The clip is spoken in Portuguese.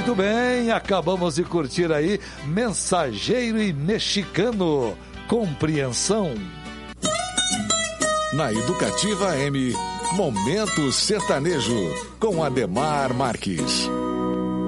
Muito bem, acabamos de curtir aí Mensageiro e Mexicano, Compreensão. Na Educativa M, Momento Sertanejo, com Ademar Marques.